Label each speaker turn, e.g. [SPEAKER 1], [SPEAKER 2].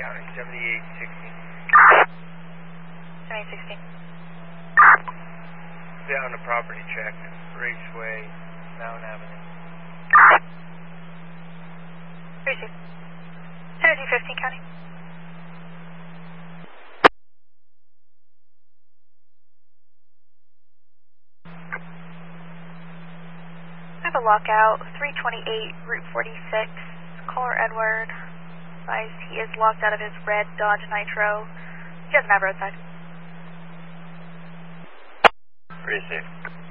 [SPEAKER 1] County, 7816.
[SPEAKER 2] 7816.
[SPEAKER 1] Down to property check, Raceway, Mountain Avenue.
[SPEAKER 2] Receive. 7215 County. I have a lockout, 328 Route 46, caller Edward. Advised he is locked out of his red Dodge Nitro. He doesn't have roadside.
[SPEAKER 1] Receive.